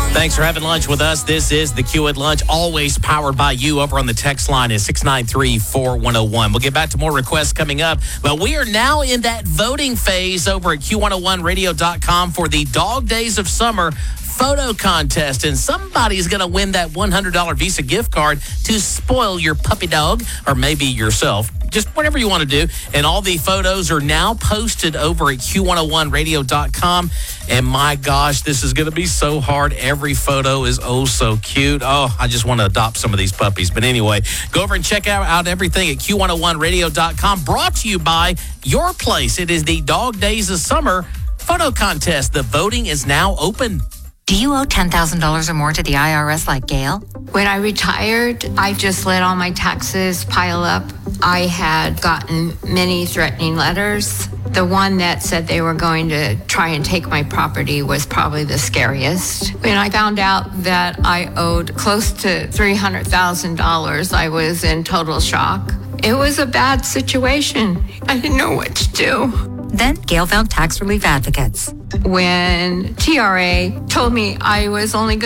Thanks for having lunch with us. This is the Q at Lunch, always powered by you. Over on the text line is 693-4101. We'll get back to more requests coming up, but we are now in that voting phase over at Q101radio.com for the Dog Days of Summer photo contest, and somebody's going to win that $100 Visa gift card to spoil your puppy dog, or maybe yourself. Just whatever you want to do. And all the photos are now posted over at Q101radio.com. And my gosh, this is going to be so hard. Every photo is oh so cute. Oh, I just want to adopt some of these puppies. But anyway, go over and check out everything at Q101radio.com. Brought to you by Your Place. It is the Dog Days of Summer photo contest. The voting is now open. Do you owe $10,000 or more to the IRS like Gail? When I retired, I just let all my taxes pile up. I had gotten many threatening letters. The one that said they were going to try and take my property was probably the scariest. When I found out that I owed close to $300,000, I was in total shock. It was a bad situation. I didn't know what to do. Then Gail found tax relief advocates. When TRA told me I was only going